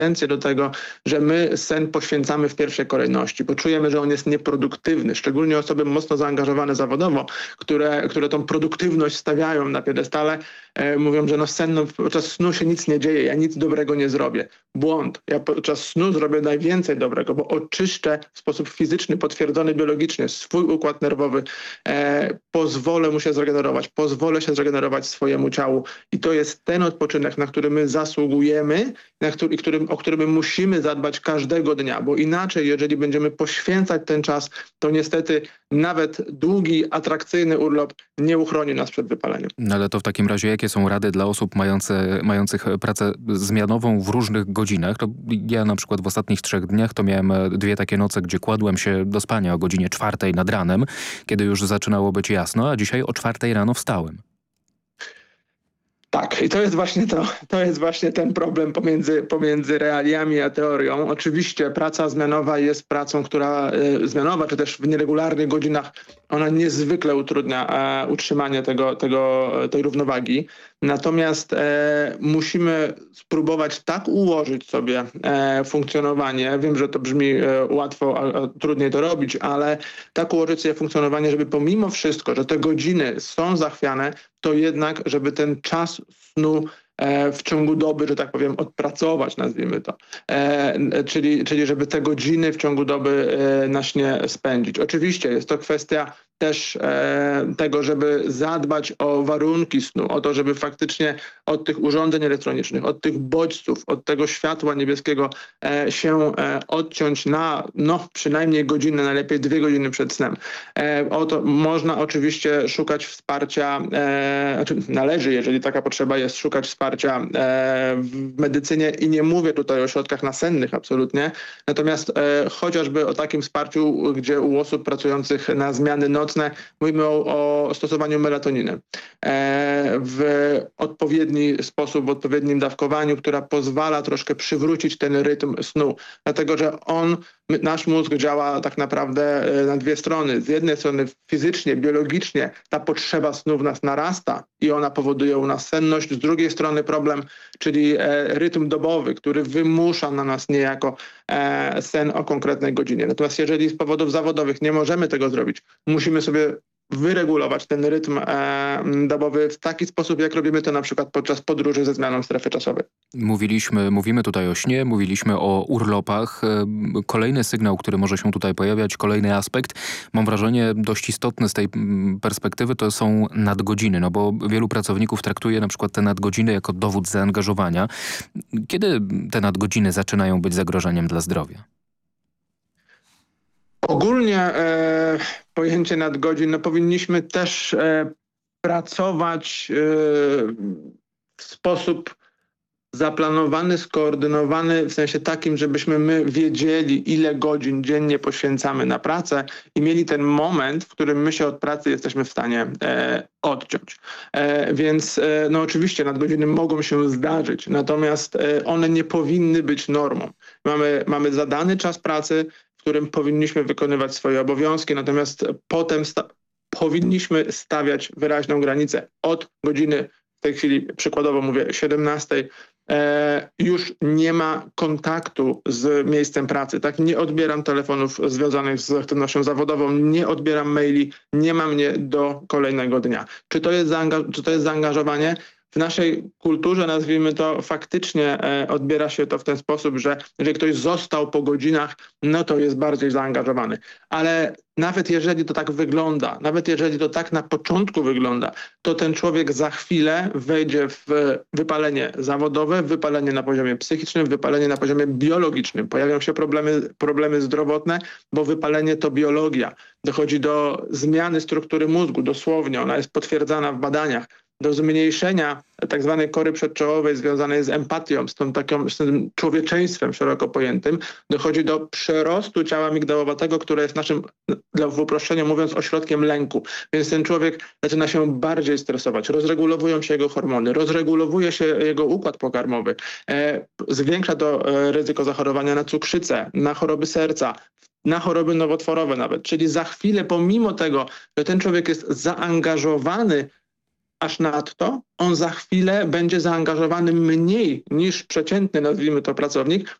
tendencję do tego, że my sen poświęcamy w pierwszej kolejności, bo czujemy, że on jest nieproduktywny. Szczególnie osoby mocno zaangażowane zawodowo, które tą produktywność stawiają na piedestale, mówią, że podczas snu się nic nie dzieje, ja nic dobrego nie zrobię. Błąd. Ja podczas snu zrobię najwięcej dobrego, bo oczyszczę w sposób fizyczny, potwierdzony biologicznie swój układ nerwowy, pozwolę mu się zregenerować, pozwolę się zregenerować swojemu ciału i to jest ten odpoczynek, na który my zasługujemy, o który my musimy zadbać każdego dnia, bo inaczej, jeżeli będziemy poświęcać ten czas, to niestety nawet długi, atrakcyjny urlop nie uchroni nas przed wypaleniem. No ale to w takim razie jakie są rady dla osób mających pracę zmianową w różnych godzinach? To ja na przykład w ostatnich 3 dniach to miałem 2 takie noce, gdzie kładłem się do spania o godzinie 4 nad ranem, kiedy już zaczynało być jasno, a dzisiaj o 4 rano wstałem. Tak, i to jest właśnie ten problem pomiędzy realiami a teorią. Oczywiście praca zmianowa jest pracą, zmianowa, czy też w nieregularnych godzinach, ona niezwykle utrudnia utrzymanie tej równowagi. Natomiast musimy spróbować tak ułożyć sobie funkcjonowanie. Wiem, że to brzmi łatwo, a trudniej to robić, ale tak ułożyć sobie funkcjonowanie, żeby pomimo wszystko, że te godziny są zachwiane, to jednak, żeby ten czas snu w ciągu doby, że tak powiem, odpracować, nazwijmy to. Czyli żeby te godziny w ciągu doby na śnie spędzić. Oczywiście jest to kwestia też tego, żeby zadbać o warunki snu, o to, żeby faktycznie od tych urządzeń elektronicznych, od tych bodźców, od tego światła niebieskiego się odciąć na przynajmniej godzinę, najlepiej 2 godziny przed snem. Można oczywiście szukać wsparcia, należy, jeżeli taka potrzeba jest, szukać wsparcia w medycynie i nie mówię tutaj o środkach nasennych absolutnie, natomiast chociażby o takim wsparciu, gdzie u osób pracujących na zmiany nocne mówimy o stosowaniu melatoniny w odpowiedni sposób, w odpowiednim dawkowaniu, która pozwala troszkę przywrócić ten rytm snu. Dlatego, że nasz mózg działa tak naprawdę na 2 strony. Z jednej strony fizycznie, biologicznie ta potrzeba snu w nas narasta i ona powoduje u nas senność. Z drugiej strony problem, czyli rytm dobowy, który wymusza na nas niejako sen o konkretnej godzinie. Natomiast jeżeli z powodów zawodowych nie możemy tego zrobić, musimy sobie wyregulować ten rytm dobowy w taki sposób, jak robimy to na przykład podczas podróży ze zmianą strefy czasowej. Mówimy tutaj o śnie, mówiliśmy o urlopach. Kolejny sygnał, który może się tutaj pojawiać, kolejny aspekt, mam wrażenie dość istotny z tej perspektywy, to są nadgodziny, no bo wielu pracowników traktuje na przykład te nadgodziny jako dowód zaangażowania. Kiedy te nadgodziny zaczynają być zagrożeniem dla zdrowia? Ogólnie pojęcie nadgodzin, powinniśmy też pracować w sposób zaplanowany, skoordynowany, w sensie takim, żebyśmy my wiedzieli, ile godzin dziennie poświęcamy na pracę i mieli ten moment, w którym my się od pracy jesteśmy w stanie odciąć. Więc oczywiście nadgodziny mogą się zdarzyć, natomiast one nie powinny być normą. Mamy zadany czas pracy, w którym powinniśmy wykonywać swoje obowiązki, natomiast potem powinniśmy stawiać wyraźną granicę od godziny, w tej chwili przykładowo mówię 17, już nie ma kontaktu z miejscem pracy. Tak? Nie odbieram telefonów związanych z aktywnością zawodową, nie odbieram maili, nie ma mnie do kolejnego dnia. Czy to jest zaangażowanie? W naszej kulturze, nazwijmy to, faktycznie odbiera się to w ten sposób, że jeżeli ktoś został po godzinach, no to jest bardziej zaangażowany. Ale nawet jeżeli to tak wygląda, nawet jeżeli to tak na początku wygląda, to ten człowiek za chwilę wejdzie w wypalenie zawodowe, wypalenie na poziomie psychicznym, wypalenie na poziomie biologicznym. Pojawią się problemy zdrowotne, bo wypalenie to biologia. Dochodzi do zmiany struktury mózgu, dosłownie, ona jest potwierdzana w badaniach. Do zmniejszenia tak zwanej kory przedczołowej związanej z empatią, z tym człowieczeństwem szeroko pojętym, dochodzi do przerostu ciała migdałowatego, które jest naszym, w uproszczeniu mówiąc, ośrodkiem lęku. Więc ten człowiek zaczyna się bardziej stresować, rozregulowują się jego hormony, rozregulowuje się jego układ pokarmowy, zwiększa to ryzyko zachorowania na cukrzycę, na choroby serca, na choroby nowotworowe nawet. Czyli za chwilę, pomimo tego, że ten człowiek jest zaangażowany aż nadto on za chwilę będzie zaangażowany mniej niż przeciętny, nazwijmy to, pracownik